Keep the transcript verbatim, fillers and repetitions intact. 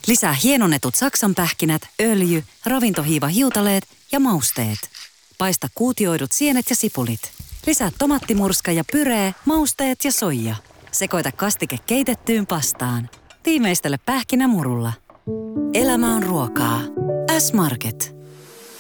Lisää hienonnetut saksanpähkinät, öljy, ravintohiiva-hiutaleet ja mausteet. Paista kuutioidut sienet ja sipulit. Lisää tomattimurska ja pyree, mausteet ja soija. Sekoita kastike keitettyyn pastaan. Tiimeistele pähkinämurulla. Elämä on ruokaa. S-Market.